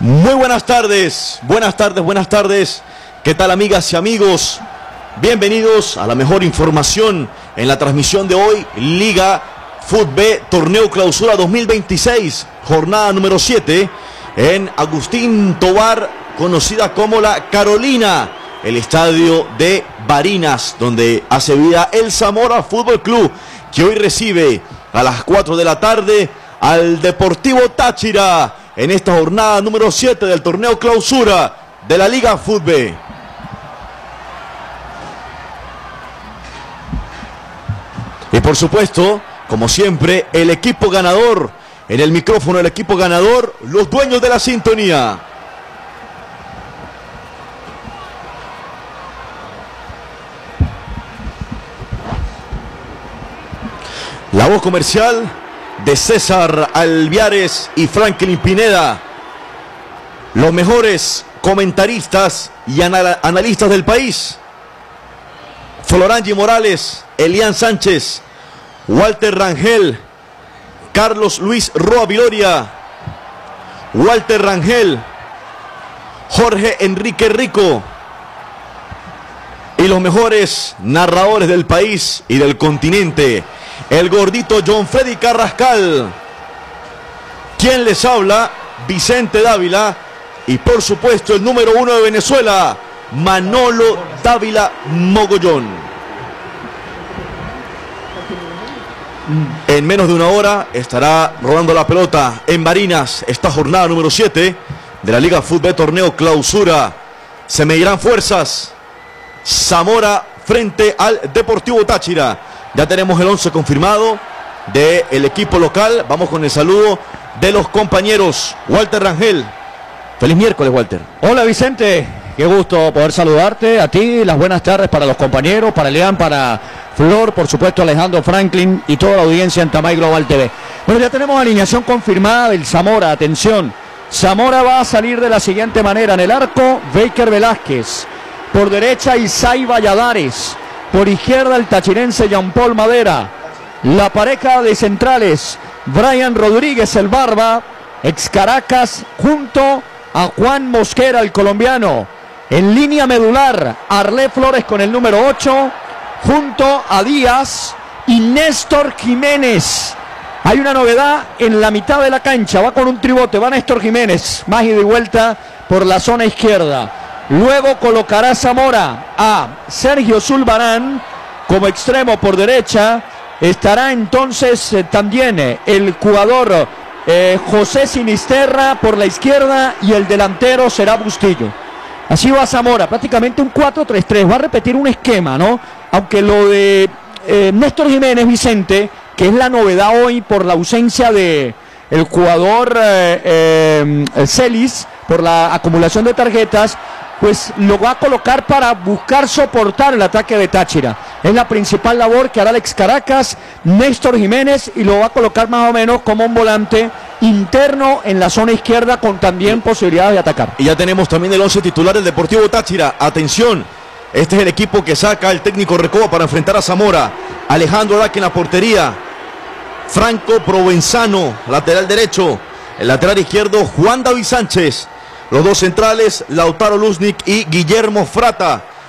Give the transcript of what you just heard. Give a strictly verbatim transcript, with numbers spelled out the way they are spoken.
Muy buenas tardes, buenas tardes, buenas tardes. ¿Qué tal, amigas y amigos? Bienvenidos a la mejor información en la transmisión de hoy, Liga Fútbol Torneo Clausura dos mil veintiséis, jornada número siete, en Agustín Tobar, conocida como la Carolina, el estadio de Barinas, donde hace vida el Zamora Fútbol Club, que hoy recibe a las cuatro de la tarde al Deportivo Táchira, en esta jornada número siete del Torneo Clausura de la Liga Fútbol. Y por supuesto, como siempre, el equipo ganador. En el micrófono el equipo ganador, los dueños de la sintonía. La voz comercial de César Alviares y Franklin Pineda. Los mejores comentaristas y anal analistas del país. Florangi Morales, Elian Sánchez, Walter Rangel, Carlos Luis Roa Viloria, Walter Rangel, Jorge Enrique Rico, y los mejores narradores del país y del continente, el gordito John Freddy Carrascal. Quien les habla, Vicente Dávila, y por supuesto el número uno de Venezuela, Manolo Dávila Mogollón. En menos de una hora estará rodando la pelota en Barinas esta jornada número siete de la Liga Fútbol Torneo Clausura. Se medirán fuerzas. Zamora frente al Deportivo Táchira. Ya tenemos el once confirmado del equipo local. Vamos con el saludo de los compañeros. Walter Rangel. Feliz miércoles, Walter. Hola, Vicente. Qué gusto poder saludarte, a ti, las buenas tardes para los compañeros, para Leán, para Flor, por supuesto Alejandro Franklin y toda la audiencia en Tamay Global T V. Bueno, ya tenemos alineación confirmada del Zamora, atención. Zamora va a salir de la siguiente manera: en el arco, Baker Velázquez, por derecha Isai Valladares, por izquierda el tachirense Jean Paul Madera, la pareja de centrales, Brian Rodríguez el Barba, ex Caracas, junto a Juan Mosquera el colombiano. En línea medular, Arlé Flores con el número ocho, junto a Díaz y Néstor Jiménez. Hay una novedad en la mitad de la cancha, va con un tribote, va Néstor Jiménez, más ida y vuelta por la zona izquierda. Luego colocará Zamora a Sergio Zulbarán como extremo por derecha. Estará entonces eh, también eh, el jugador eh, José Sinisterra por la izquierda, y el delantero será Bustillo. Así va Zamora, prácticamente un cuatro tres tres, va a repetir un esquema, ¿no? Aunque lo de eh, Néstor Jiménez, Vicente, que es la novedad hoy por la ausencia de el jugador eh, eh, Celis, por la acumulación de tarjetas, pues lo va a colocar para buscar soportar el ataque de Táchira. Es la principal labor que hará el ex Caracas, Néstor Jiménez, y lo va a colocar más o menos como un volante interno en la zona izquierda, con también posibilidades de atacar. Y ya tenemos también el once titular del Deportivo Táchira. Atención, este es el equipo que saca el técnico Recoba para enfrentar a Zamora. Alejandro Araque en la portería, Franco Provenzano, lateral derecho, el lateral izquierdo Juan David Sánchez, los dos centrales Lautaro Luznik y Guillermo Frata.